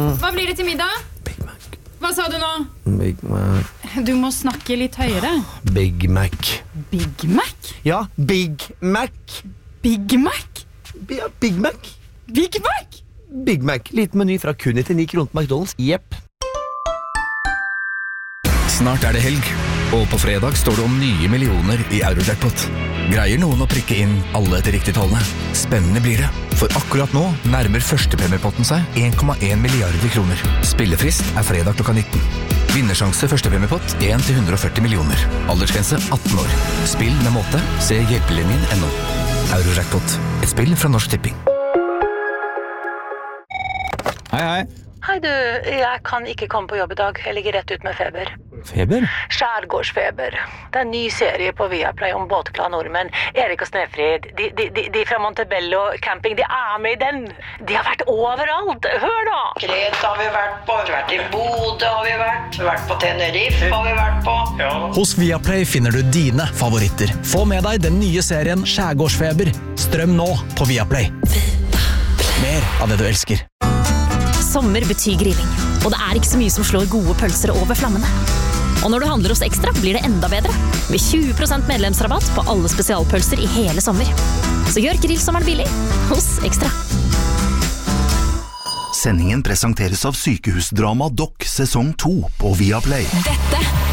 Hva blir det til middag? Big Mac. Hva sa du nå? Big Mac. Du må snakke litt høyere. Big Mac. Big Mac? Ja, Big Mac. Big Mac? Ja, Big Mac. Big Mac? Big Mac. Liten meny fra kun 99 kroner på McDonald's. Jepp. Snart det helg, og på fredag står det om nye millioner i Eurojackpot. Greier noen å prikke inn alle etter riktig tallene? Spennende blir det, for akkurat nå nærmer førstepremiepotten seg 1,1 milliarder kroner. Spillefrist fredag klokka 19. Vinnersjanse førstepremiepott 1-140 millioner. Aldersgrense 18 år. Spill med måte. Se hjelpelinjen.no. Eurojackpot. Et spill fra Norsk Tipping. Hei. Hei du, jeg kan ikke komme på jobb i dag. Jeg ligger rett ut med feber. Feber? Skjærgårdsfeber. Det en ny serie på Viaplay om båtkla nordmenn. Erik og Snefrid, de fra Montebello camping, de med i den. De har vært overalt. Hør da! Kreta har vi vært på, i Bodø har vi vært på Tenerife har vi vært på. Ja. Hos Viaplay finner du dine favoritter. Få med deg den nye serien Skjærgårdsfeber. Strøm nå på Viaplay. Mer av det du elsker. Sommer betyr grilling, og det ikke så mye som slår gode pølser over flammene. Og når du handler hos Ekstra, blir det enda bedre. Med 20% medlemsrabatt på alle spesialpølser i hele sommer. Så gjør grillsommeren billig hos Ekstra. Sendingen presenteres av sykehusdrama Doc sesong 2 på Viaplay. Dette